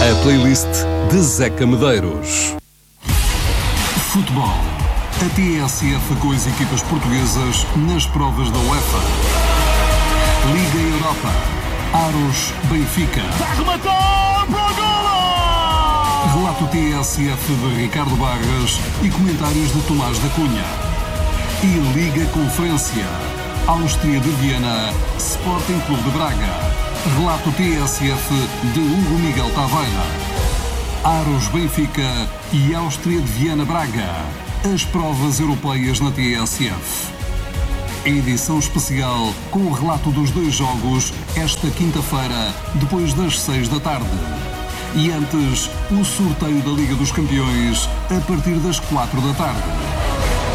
A playlist de Zeca Medeiros. Futebol. A TSF com as equipas portuguesas nas provas da UEFA. Liga Europa. Aros Benfica. Rematou para o golo! Relato TSF de Ricardo Barras e comentários de Tomás da Cunha. E Liga Conferência. Áustria de Viena, Sporting Clube de Braga. Relato TSF de Hugo Miguel Taveira. Aros Benfica e Áustria de Viena Braga. As provas europeias na TSF. Edição especial com o relato dos dois jogos esta quinta-feira, depois das 6 da tarde. E antes, o sorteio da Liga dos Campeões a partir das 4 da tarde.